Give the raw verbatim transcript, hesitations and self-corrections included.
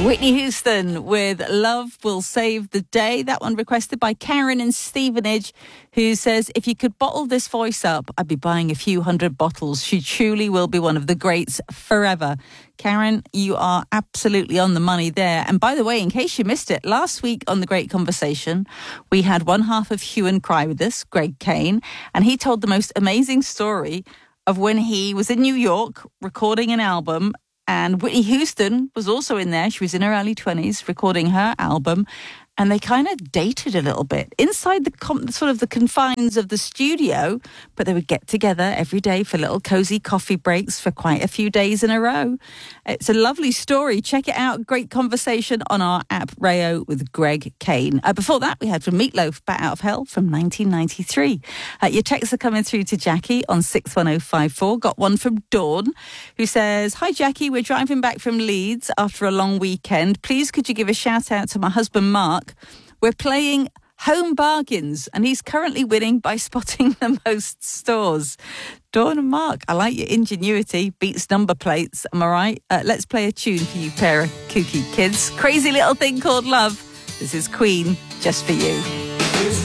Whitney Houston with Love Will Save the Day. That one requested by Karen in Stevenage, who says, if you could bottle this voice up, I'd be buying a few hundred bottles. She truly will be one of the greats forever. Karen, you are absolutely on the money there. And by the way, in case you missed it, last week on The Great Conversation, we had one half of Hue and Cry with us, Greg Kane, and he told the most amazing story of when he was in New York recording an album. And Whitney Houston was also in there. She was in her early twenties recording her album. And they kind of dated a little bit inside the com- sort of the confines of the studio. But they would get together every day for little cozy coffee breaks for quite a few days in a row. It's a lovely story. Check it out. Great conversation on our app, Rayo, with Greg Kane. Uh, before that, we had from Meatloaf, Bat Out of Hell from nineteen ninety-three. Uh, your texts are coming through to Jackie on six one oh five four. Got one from Dawn, who says, hi, Jackie. We're driving back from Leeds after a long weekend. Please, could you give a shout out to my husband, Mark? We're playing Home Bargains, and he's currently winning by spotting the most stores. Dawn and Mark, I like your ingenuity. Beats number plates, am I right? Uh, let's play a tune for you pair of kooky kids. Crazy little thing called love. This is Queen, just for you.